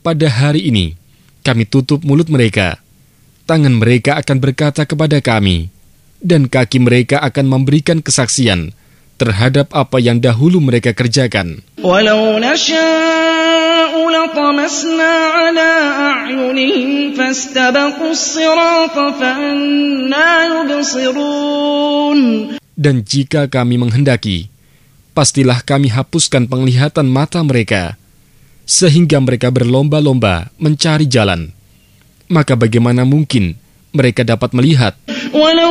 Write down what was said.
pada hari ini kami tutup mulut mereka, tangan mereka akan berkata kepada kami, dan kaki mereka akan memberikan kesaksian terhadap apa yang dahulu mereka kerjakan. Walau nasha'u latamasna ala a'yunihim fastabaqus sirata fa anna yubsirun. Dan jika kami menghendaki, pastilah kami hapuskan penglihatan mata mereka, sehingga mereka berlomba-lomba mencari jalan. Maka bagaimana mungkin mereka dapat melihat?